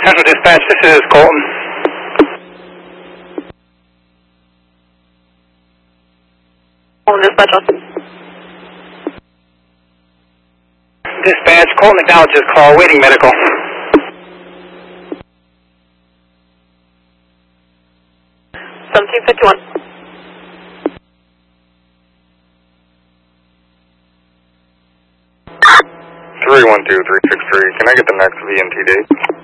Central Dispatch, this is Colton. Dispatch on. Dispatch, Colton acknowledges call, waiting medical. $1751. 312363, can I get the next VNT date?